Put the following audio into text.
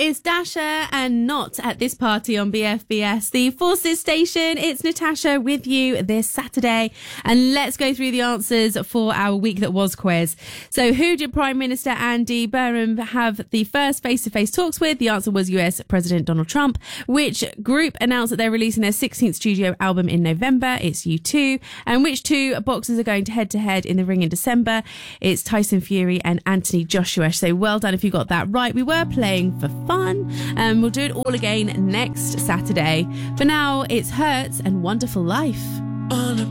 It's Dasha and Not at this party on BFBS, the Forces station. It's Natasha with you this Saturday. And let's go through the answers for our week that was quiz. So who did Prime Minister Andy Burnham have the first face-to-face talks with? The answer was US President Donald Trump. Which group announced that they're releasing their 16th studio album in November? It's U2. And which two boxers are going head-to-head in the ring in December? It's Tyson Fury and Anthony Joshua. So well done if you got that right. We were playing for fun. We'll do it all again next Saturday. For now, it's Hurts and Wonderful Life. On a